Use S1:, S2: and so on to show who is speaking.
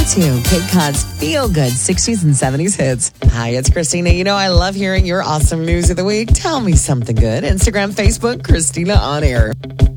S1: to Cape Cod's Feel Good 60s and 70s hits. Hi, it's Christina. You know, I love hearing your awesome news of the week. Tell me something good. Instagram, Facebook, Christina On Air.